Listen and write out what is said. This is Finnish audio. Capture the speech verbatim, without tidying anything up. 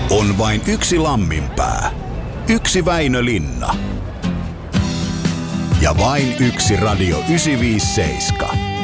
On vain yksi Lamminpää, yksi Väinö Linna ja vain yksi Radio yhdeksänsataaviisikymmentäseitsemän.